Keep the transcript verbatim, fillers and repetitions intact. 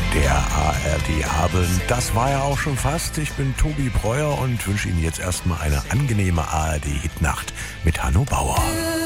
Der A R D-Abend, das war ja auch schon fast. Ich bin Tobi Breuer und wünsche Ihnen jetzt erstmal eine angenehme A R D-Hitnacht mit Hanno Bauer.